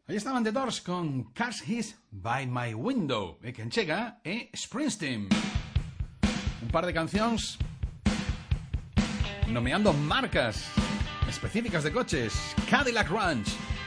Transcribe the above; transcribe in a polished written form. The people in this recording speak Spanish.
Ahí estaban The Doors con Cars His By My Window, que enchega Springsteen. Un par de canciones nomeando marcas específicas de coches. Cadillac Ranch,